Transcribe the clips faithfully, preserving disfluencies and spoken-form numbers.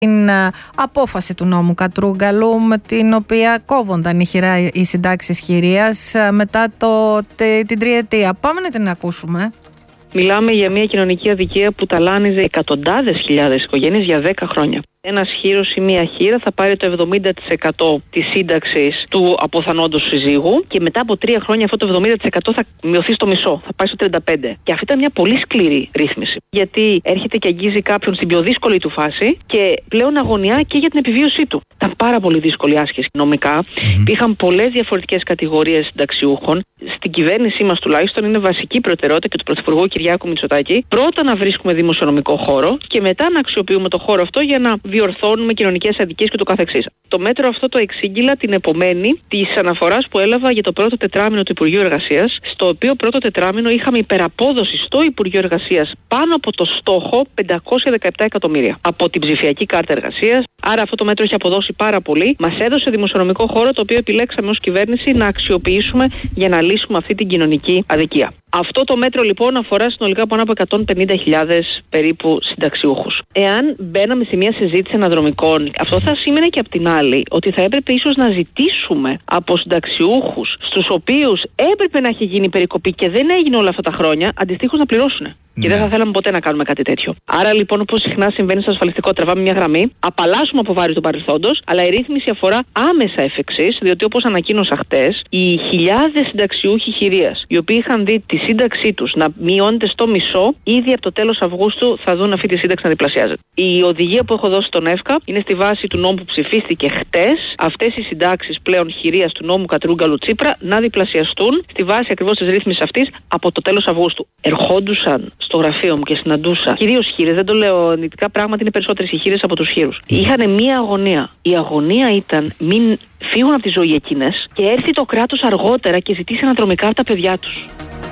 την απόφαση του νόμου Κατρούγκαλου με την οποία κόβονταν ηχηρά οι συντάξεις χειρίας μετά το, τε, την τριετία. Πάμε να την ακούσουμε. Μιλάμε για μια κοινωνική αδικία που ταλάνιζε εκατοντάδες χιλιάδες οικογένειες για δέκα χρόνια. Ένας χείρος ή μία χείρα θα πάρει το εβδομήντα τοις εκατό της σύνταξης του αποθανόντος συζύγου και μετά από τρία χρόνια αυτό το εβδομήντα τοις εκατό θα μειωθεί στο μισό, θα πάει στο τριάντα πέντε τοις εκατό. Και αυτή ήταν μια πολύ σκληρή ρύθμιση. Γιατί έρχεται και αγγίζει κάποιον στην πιο δύσκολη του φάση και πλέον αγωνιά και για την επιβίωσή του. Ήταν πάρα πολύ δύσκολη άσκηση νομικά. Mm-hmm. Υπήρχαν πολλές διαφορετικές κατηγορίες συνταξιούχων. Στην κυβέρνησή μας τουλάχιστον είναι βασική προτεραιότητα και του Πρωθυπουργού Κυριάκου Μητσοτάκη πρώτα να βρίσκουμε δημοσιονομικό χώρο και μετά να αξιοποιούμε το χώρο αυτό για να διορθώνουμε κοινωνικές αδικίες και το καθεξής. Το μέτρο αυτό το εξήγηλα την επομένη της αναφοράς που έλαβα για το πρώτο τετράμινο του Υπουργείου Εργασίας, στο οποίο πρώτο τετράμινο είχαμε υπεραπόδοση στο Υπουργείο Εργασίας πάνω από το στόχο πεντακόσια δεκαεπτά εκατομμύρια από την ψηφιακή κάρτα εργασίας. Άρα αυτό το μέτρο έχει αποδώσει πάρα πολύ. Μας έδωσε δημοσιονομικό χώρο, το οποίο επιλέξαμε ως κυβέρνηση να αξιοποιήσουμε για να λύσουμε αυτή την κοινωνική αδικία. Αυτό το μέτρο λοιπόν αφορά συνολικά πάνω από εκατόν πενήντα χιλιάδες περίπου συνταξιούχους. Εάν μπαίναμε σε μια συζήτηση αναδρομικών, αυτό θα σήμαινε και απ' την άλλη ότι θα έπρεπε ίσως να ζητήσουμε από συνταξιούχους, στους οποίους έπρεπε να έχει γίνει περικοπή και δεν έγινε όλα αυτά τα χρόνια, αντιστοίχως να πληρώσουν. Ναι. Και δεν θα θέλαμε ποτέ να κάνουμε κάτι τέτοιο. Άρα λοιπόν, όπως συχνά συμβαίνει στο ασφαλιστικό, τραβάμε μια γραμμή, απαλλάσσουμε από βάρη του παρελθόντος, αλλά η ρύθμιση αφορά άμεσα εφ' εξής, διότι όπως ανακοίνωσα χτες, οι χιλιάδες συνταξιούχοι χειρίας, οι οποίοι είχαν δει τη σύνταξή τους να μειώνεται στο μισό, ήδη από το τέλος Αυγούστου θα δουν αυτή τη σύνταξη να διπλασιάζεται. Η οδηγία που έχω δώσει στον ΕΦΚΑ είναι στη βάση του νόμου που ψηφίστηκε χτες, αυτές οι συντάξεις πλέον χειρίας του νόμου Κατρούγκαλου Τσίπρα να διπλασιαστούν στη βάση ακριβώς της ρύθμισης αυτής από το τέλος Αυγούστου. Ερχόντουσαν στο γραφείο μου και συναντούσα κυρίως χείρες, δεν το λέω αρνητικά, πράγματι είναι περισσότερες οι χείρες από τους χείρους. Είχαν μία αγωνία. Η αγωνία ήταν μην φύγουν από τη ζωή εκείνες και έρθει το κράτος αργότερα και ζητήσει αναδρομικά από τα παιδιά τους.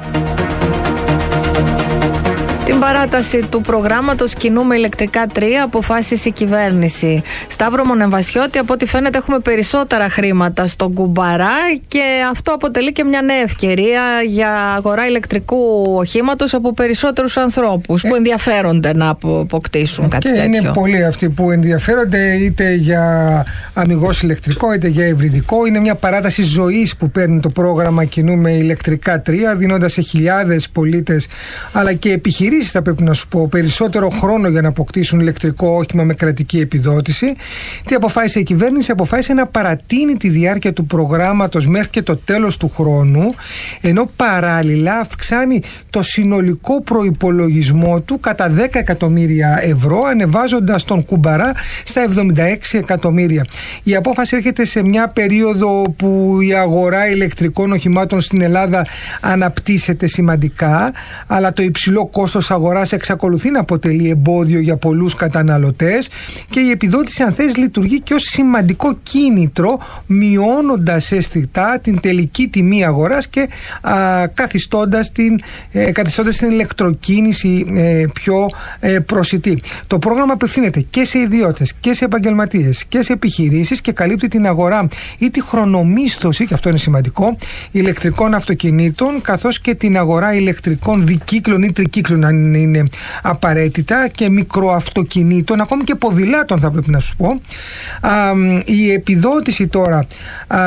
Την παράταση του προγράμματος Κινούμε ηλεκτρικά τρία αποφάσισε η κυβέρνηση. Σταύρο Μονεμβασιώτη, από ό,τι φαίνεται έχουμε περισσότερα χρήματα στον κουμπαρά και αυτό αποτελεί και μια νέα ευκαιρία για αγορά ηλεκτρικού οχήματος από περισσότερους ανθρώπους που ενδιαφέρονται να αποκτήσουν κάτι και τέτοιο. Και είναι πολλοί αυτοί που ενδιαφέρονται είτε για αμιγώς ηλεκτρικό είτε για υβριδικό. Είναι μια παράταση ζωής που παίρνει το πρόγραμμα Κινούμε ηλεκτρικά τρία, δίνοντας σε χιλιάδες πολίτες αλλά και επιχειρήσεις, θα πρέπει να σου πω, περισσότερο χρόνο για να αποκτήσουν ηλεκτρικό όχημα με κρατική επιδότηση. Τι αποφάσισε η κυβέρνηση? Αποφάσισε να παρατείνει τη διάρκεια του προγράμματος μέχρι και το τέλος του χρόνου, ενώ παράλληλα αυξάνει το συνολικό προϋπολογισμό του κατά δέκα εκατομμύρια ευρώ, ανεβάζοντας τον κουμπαρά στα εβδομήντα έξι εκατομμύρια. Η απόφαση έρχεται σε μια περίοδο που η αγορά ηλεκτρικών οχημάτων στην Ελλάδα αναπτύσσεται σημαντικά, αλλά το υψηλό κόστος αγοράς εξακολουθεί να αποτελεί εμπόδιο για πολλούς καταναλωτές και η επιδότηση, αν θες, λειτουργεί και ως σημαντικό κίνητρο, μειώνοντας αισθητά την τελική τιμή αγοράς και α, καθιστώντας, την, ε, καθιστώντας την ηλεκτροκίνηση ε, πιο ε, προσιτή. Το πρόγραμμα απευθύνεται και σε ιδιώτες και σε επαγγελματίες και σε επιχειρήσεις και καλύπτει την αγορά ή τη χρονομίσθωση, και αυτό είναι σημαντικό, ηλεκτρικών αυτοκινήτων, καθώς και την αγορά ηλεκτρικών δικύκλων ή τρικύκλων, αν είναι απαραίτητα, και μικροαυτοκινήτων, ακόμη και ποδηλάτων, θα πρέπει να σου πω. Α, η επιδότηση τώρα α,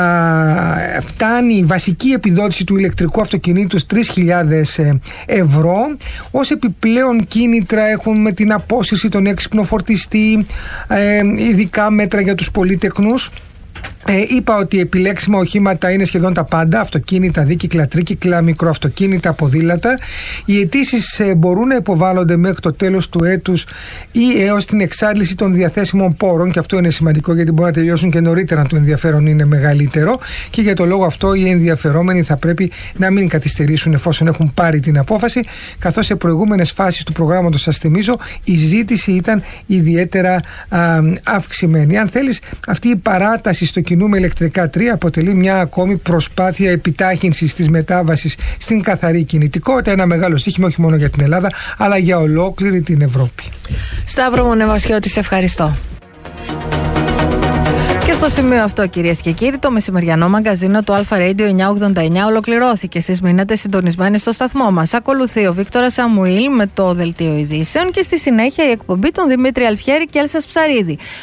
φτάνει, η βασική επιδότηση του ηλεκτρικού αυτοκινήτου στις τρεις χιλιάδες ευρώ. Ως επιπλέον κίνητρα έχουμε την απόσυρση των έξυπνο φορτιστή, ε, ειδικά μέτρα για τους πολύτεκνους. Ε, είπα ότι επιλέξιμα οχήματα είναι σχεδόν τα πάντα: αυτοκίνητα, δίκυκλα, τρίκυκλα, μικροαυτοκίνητα, ποδήλατα. Οι αιτήσεις ε, μπορούν να υποβάλλονται μέχρι το τέλος του έτους ή έως την εξάντληση των διαθέσιμων πόρων, και αυτό είναι σημαντικό γιατί μπορεί να τελειώσουν και νωρίτερα αν το ενδιαφέρον είναι μεγαλύτερο, και για το λόγο αυτό οι ενδιαφερόμενοι θα πρέπει να μην καθυστερήσουν εφόσον έχουν πάρει την απόφαση, καθώς σε προηγούμενες φάσεις του προγράμματος, σας θυμίζω, η ζήτηση ήταν ιδιαίτερα α, αυξημένη. Αν θέλεις, αυτή η παράταση στο Κινούμε ηλεκτρικά τρία αποτελεί μια ακόμη προσπάθεια επιτάχυνσης της μετάβασης στην καθαρή κινητικότητα. Ένα μεγάλο στοίχημα όχι μόνο για την Ελλάδα, αλλά για ολόκληρη την Ευρώπη. Σταύρο Μονεμβασιώτη, σε ευχαριστώ. Και Στο σημείο αυτό, κυρίες και κύριοι, το μεσημεριανό μαγκαζίνο του Αλφα Radio εννιακόσια ογδόντα εννιά ολοκληρώθηκε. Εσείς μείνατε συντονισμένοι στο σταθμό μας. Ακολουθεί ο Βίκτορας Σαμουήλ με το δελτίο ειδήσεων και στη συνέχεια η εκπομπή των Δημήτρη Αλφιέρη και Έλσας Ψαρίδη.